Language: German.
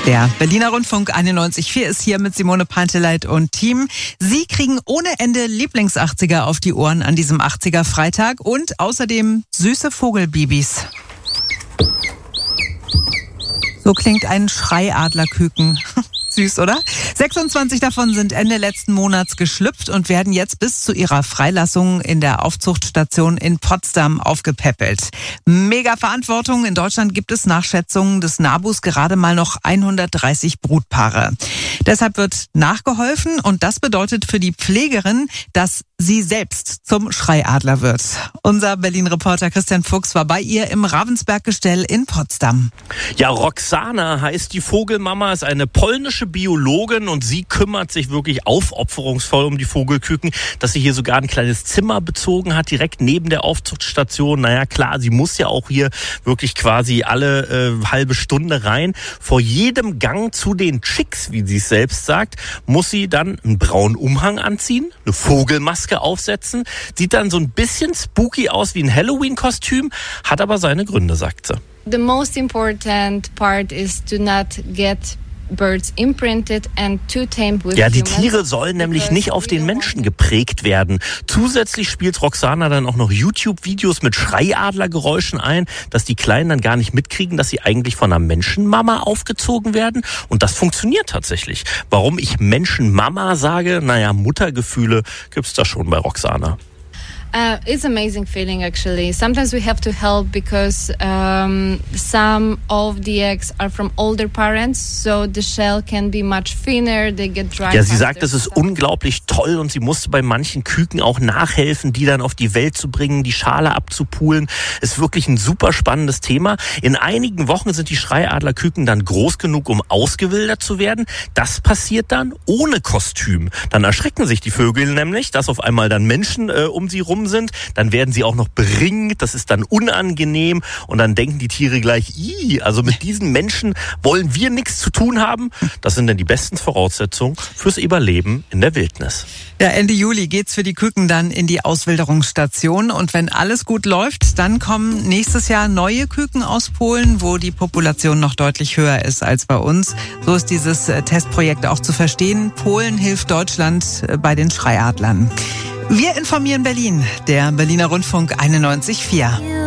Der Berliner Rundfunk 91.4 ist hier mit Simone Panteleit und Team. Sie kriegen ohne Ende Lieblings-80er auf die Ohren an diesem 80er-Freitag und außerdem süße Vogelbibis. So klingt ein Schreiadlerküken. Süß, oder? 26 davon sind Ende letzten Monats geschlüpft und werden jetzt bis zu ihrer Freilassung in der Aufzuchtstation in Potsdam aufgepäppelt. Mega Verantwortung. In Deutschland gibt es nach Schätzungen des NABUs gerade mal noch 130 Brutpaare. Deshalb wird nachgeholfen und das bedeutet für die Pflegerin, dass sie selbst zum Schreiadler wird. Unser Berlin-Reporter Christian Fuchs war bei ihr im Ravensberg-Gestell in Potsdam. Ja, Roxana heißt die Vogelmama, ist eine polnische Biologin und sie kümmert sich wirklich aufopferungsvoll um die Vogelküken, dass sie hier sogar ein kleines Zimmer bezogen hat, direkt neben der Aufzuchtstation. Naja, klar, sie muss ja auch hier wirklich quasi alle halbe Stunde rein. Vor jedem Gang zu den Chicks, wie sie es selbst sagt, muss sie dann einen braunen Umhang anziehen, eine Vogelmaske aufsetzen, sieht dann so ein bisschen spooky aus wie ein Halloween-Kostüm, hat aber seine Gründe, sagt sie. The most important part is to not get birds imprinted and too tamed with Ja, die humans. Tiere sollen nämlich nicht auf den Menschen geprägt werden. Zusätzlich spielt Roxana dann auch noch YouTube-Videos mit Schreiadlergeräuschen ein, dass die Kleinen dann gar nicht mitkriegen, dass sie eigentlich von einer Menschenmama aufgezogen werden. Und das funktioniert tatsächlich. Warum ich Menschenmama sage? Naja, Muttergefühle gibt's da schon bei Roxana. It's an amazing feeling, actually. Sometimes we have to help because some of the eggs are from older parents, so the shell can be much thinner, they get dry. Ja, sie sagt, es ist unglaublich toll und sie musste bei manchen Küken auch nachhelfen, die dann auf die Welt zu bringen, die Schale abzupulen. Ist wirklich ein super spannendes Thema. In einigen Wochen sind die Schreiadlerküken dann groß genug, um ausgewildert zu werden. Das passiert dann ohne Kostüm. Dann erschrecken sich die Vögel nämlich, dass auf einmal dann Menschen um sie rum sind, dann werden sie auch noch beringt, das ist dann unangenehm und dann denken die Tiere gleich, also mit diesen Menschen wollen wir nichts zu tun haben. Das sind dann die besten Voraussetzungen fürs Überleben in der Wildnis. Ja, Ende Juli geht's für die Küken dann in die Auswilderungsstation und wenn alles gut läuft, dann kommen nächstes Jahr neue Küken aus Polen, wo die Population noch deutlich höher ist als bei uns. So ist dieses Testprojekt auch zu verstehen. Polen hilft Deutschland bei den Schreiadlern. Wir informieren Berlin, der Berliner Rundfunk 91.4.